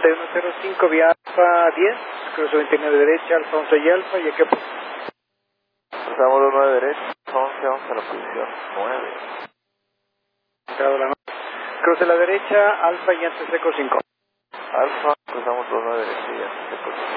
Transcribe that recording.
9105 vía Alfa 10, cruce 29 derecha, Alfa 11 y Alfa, ¿y a qué posición? Cruzamos los 9 derechos, 11 a la posición 9. Cruce la derecha, Alfa y antes seco 5. Alfa, cruzamos los 9 derechos y antes seco 5.